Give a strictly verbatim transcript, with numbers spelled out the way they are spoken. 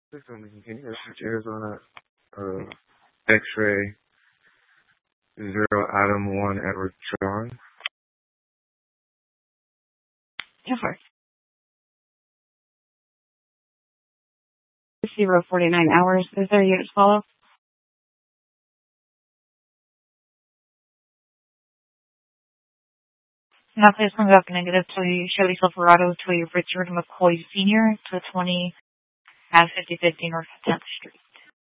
This one, can you search Arizona uh, X-ray zero Adam one Edward John? Go for it. Zero forty nine hours. Is there a unit to follow? Now please come back negative to Chevy Silverado to your Richard McCoy Senior to twenty at fifty fifty North tenth Street.